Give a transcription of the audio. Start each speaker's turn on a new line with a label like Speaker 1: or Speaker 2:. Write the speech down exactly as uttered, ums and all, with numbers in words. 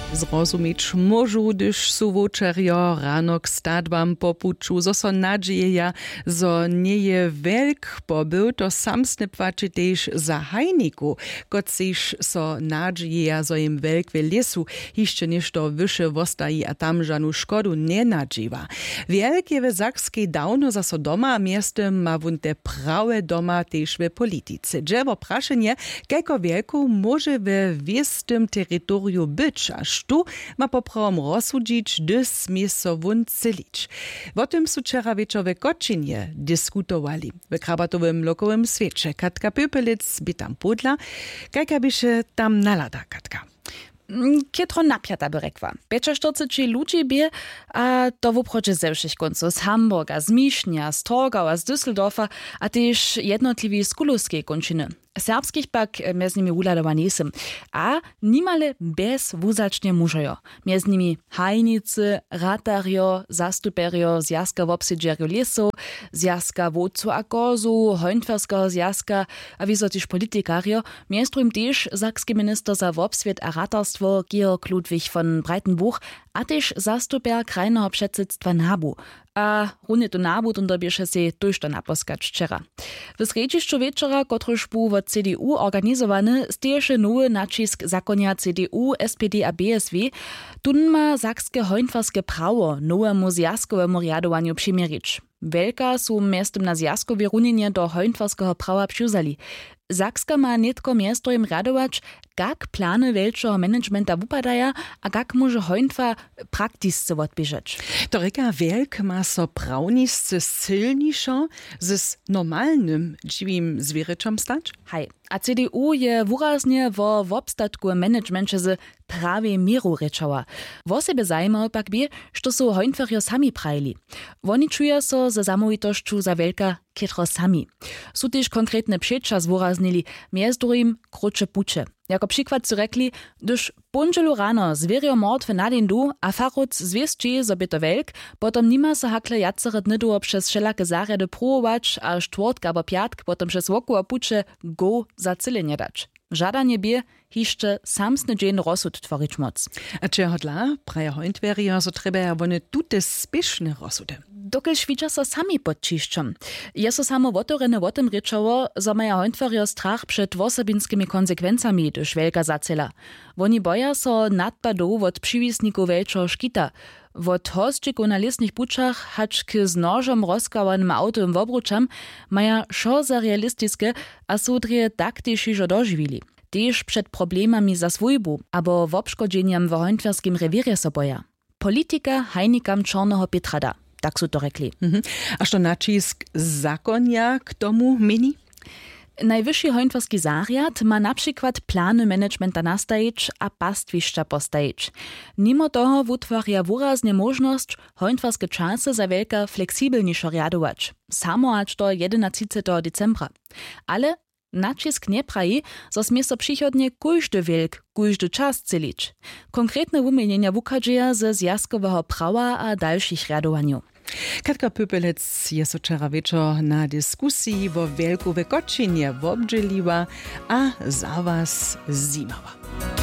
Speaker 1: Zrozumieć môžu, gdyż sú večerio ráno k stadbam popuču, zo so nadzieja, zo nie je veľk pobyt, to samsne płače tež za hajniku, kot siž so nadzieja, zo im veľk v lesu, hišće nešto vyše vostají a tam žanu škodu ne nadživa. Veľk je v Sakskej dawno za so doma, a miestem ma vun te prawe doma tež v politice. Dževo prašenje, kajko veľku môže v viestym teritoriu byč, až tu ma popravom rozsudžić, gdy smie so wun celić. O tym su wczera wieczor w Koczynie dyskutowali. W krabatowym lokowym świecie. Katka Pöpelic by tam podla, kajka by się tam nalada, Katka.
Speaker 2: Kietro napiata by rekła. pięćdziesiąt ludzi bie, a to w obchodzie ze wszystkich końców. Z Hamburga, z Misznia, z Torgau, z Düsseldorfa, a też jednotliwi z Kulowskiej kończyny. Serbskich pak między nimi uladowa nisem. A nimale bez wuzacznie mużojo. Między nimi hajnicy, ratario, zastuperio, zjazka wobsydżerio lesu, zjazka wodcu a kozu, hońtwerskiego zjazka, a wizo też politikario. Między drugim też sakski minister za wobswiet a ratarstwo Georg Ludwig von Breitenbuch, a też zastuper krajnego przedsedztwa nabu. A runie to nabud und dobieše se tuż to naposkać wczera. W sredziszczu wieczora, kotryż był w C D U organizowany, steješe nowy nacisk zakonia C D U, S P D a B S W. Tun ma sakskie hońtwarskie prawo nowemu zjazkowemu riadowaniu przymierzyć. Wielka su miestem na zjazkowie runienie do hońtwarskiego prawa przyuzali. Sakska ma netko miasto im radować, jak plany wielczego managementa wypadają, a jak może hońtwa praktycznie odbieżeć.
Speaker 1: To reka wielk ma so prawniscy silniejszą z normalnym dziwim zwieryczom stać?
Speaker 2: Hej, a C D U je wyraźnie w obstatku managemencie z prawie mieru rečała. Wo sebe zajmował pak wie, što su hońtwarjo sami prajli. Oni czują so ze samovitošću za wielka kietro sami. Su też konkretne przeczas wyraznili, między drugim krótsze pucze. Jako przykład su rekli, gdyż ponželu rano zwierio mordwe na den du, a faruc zwiesczy sobie to wielk, potom nima so hakle jacere dny duo przez wszelakie zarjady próbować, a czwartk albo piatk potom przez woku a pucze go za cylenie dać. Żadanie bie hiszcze samsny dzień rozsud tvorić moc.
Speaker 1: A če hodla, praja hońtwerja, so treba ja wone tute spieszne rozsudy.
Speaker 2: Dokąd świdża so sami podčišćom. Je so samo wotorene o tym ryczało, zo maja hońtwerjo strach przed osobinskimi konsekwencami, gdyż wielka zacela. Oni boja so nadpadów od przywisników wielczego szkita. Wot hostczyków na lesnych buczach, hacz k z nożem rozkawanym autem obruczam, maja šo za realistiskie, a sudrie taktyšižo dożywili. Też przed problemami za swójbu, abo w obszkodzieniam w hońtwerskim rewirje so boja. Polityka hajnikam czarnego Pietrada. Tak su to rekli.
Speaker 1: Mhm. A što nacisk zakonia k tomu mini?
Speaker 2: Najwyższy hońtwarski zariad ma na przykład plany managementa nastajić a pastwiszcza postajić. Mimo toho wutwarja wyraznie możność hońtwarskie czasy za wielka fleksibelniejszo riadować. Samo aż do jedenastego decembra. Ale nacisk nie praji, zo smie so przychodnie każdy wielk, każdy czas celić. Konkretne wymienienia wukadzieja ze zjazkowego prawa a dalszych riadowaniu.
Speaker 1: Katka Pöpelic je so wczera wieczor na dyskusji wo wielku w Koczynie wobdżeliła, a za was zimała.